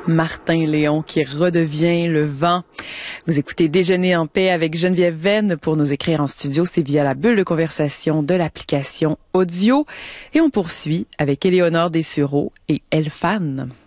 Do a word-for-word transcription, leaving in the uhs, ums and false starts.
Martin Léon qui redevient le vent. Vous écoutez Déjeuner en paix avec Geneviève Venn. Pour nous écrire en studio, c'est via la bulle de conversation de l'application audio. Et on poursuit avec Éléonore Dessureau et Elfan.